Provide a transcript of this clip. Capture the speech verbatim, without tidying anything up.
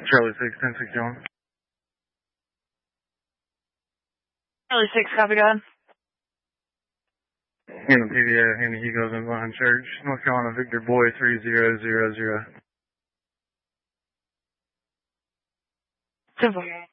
Charlie six, ten sixty-one. Charlie six, copy, go ahead. In the P V A, Handy Eagles in Vine Church, North Carolina, Victor Boy three zero zero zero. Simple.